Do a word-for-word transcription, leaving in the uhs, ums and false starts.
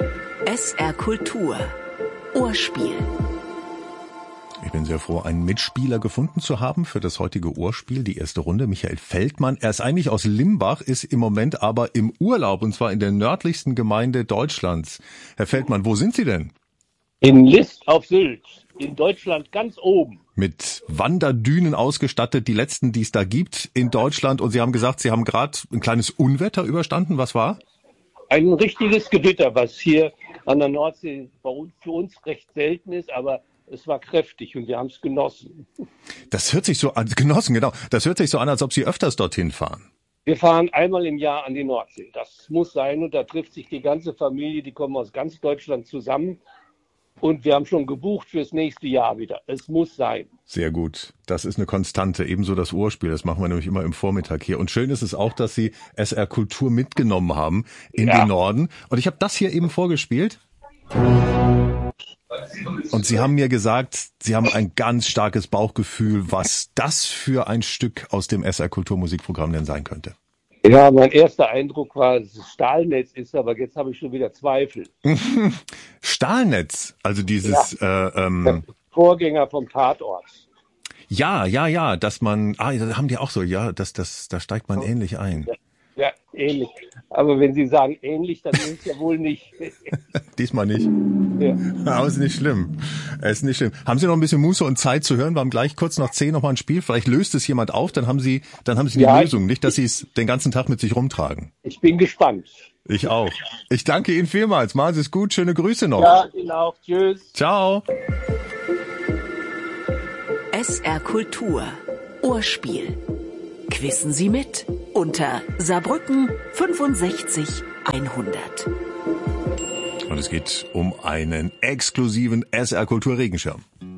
S R Kultur. Ohrspiel. Ich bin sehr froh, einen Mitspieler gefunden zu haben für das heutige Ohrspiel, die erste Runde. Michael Feldmann. Er ist eigentlich aus Limbach, ist im Moment aber im Urlaub, und zwar in der nördlichsten Gemeinde Deutschlands. Herr Feldmann, wo sind Sie denn? In List auf Sylt, in Deutschland ganz oben. Mit Wanderdünen ausgestattet, die letzten, die es da gibt in Deutschland. Und Sie haben gesagt, Sie haben gerade ein kleines Unwetter überstanden. Was war? Ein richtiges Gewitter, was hier an der Nordsee bei uns, für uns recht selten ist, aber es war kräftig und wir haben es genossen. Das hört sich so an, genossen, genau. Das hört sich so an, als ob Sie öfters dorthin fahren. Wir fahren einmal im Jahr an die Nordsee. Das muss sein, und da trifft sich die ganze Familie, die kommen aus ganz Deutschland zusammen. Und wir haben schon gebucht fürs nächste Jahr wieder. Es muss sein. Sehr gut. Das ist eine Konstante. Ebenso das Ohrspiel. Das machen wir nämlich immer im Vormittag hier. Und schön ist es auch, dass Sie S R Kultur mitgenommen haben in ja. den Norden. Und ich habe das hier eben vorgespielt. Und Sie haben mir gesagt, Sie haben ein ganz starkes Bauchgefühl, was das für ein Stück aus dem S R Kultur Musikprogramm denn sein könnte. Ja, mein erster Eindruck war, dass es Stahlnetz ist, aber jetzt habe ich schon wieder Zweifel. Stahlnetz, also dieses ja. äh, ähm, Vorgänger vom Tatort. Ja, ja, ja, dass man, ah, da haben die auch so, ja, das, das, da steigt man ähnlich ein. Ja, ja, ähnlich. Aber wenn Sie sagen ähnlich, dann ist es ja wohl nicht. Diesmal nicht. Ja. Aber ist nicht schlimm. Ist nicht schlimm. Haben Sie noch ein bisschen Muße und Zeit zu hören? Wir haben gleich kurz nach zehn noch mal ein Spiel. Vielleicht löst es jemand auf, dann haben Sie, dann haben Sie die ja, Lösung. Nicht, dass Sie es den ganzen Tag mit sich rumtragen. Ich bin gespannt. Ich auch. Ich danke Ihnen vielmals. Machen Sie es gut. Schöne Grüße noch. Ja, Ihnen auch. Tschüss. Ciao. S R Kultur. Ohrspiel. Quissen Sie mit unter Saarbrücken fünfundsechzig hundert. Und es geht um einen exklusiven S R Kultur Regenschirm.